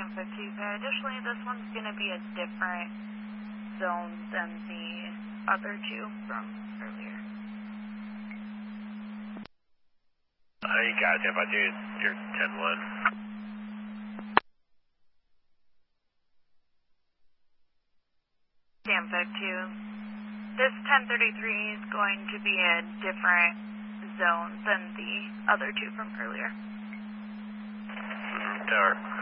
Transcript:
Sam 52. Additionally, this one's going to be a different zone than the other two from earlier. You got it, Sam 52. You're 10-1. Sam 52. This 1033 is going to be a different zone than the other two from earlier. Tower.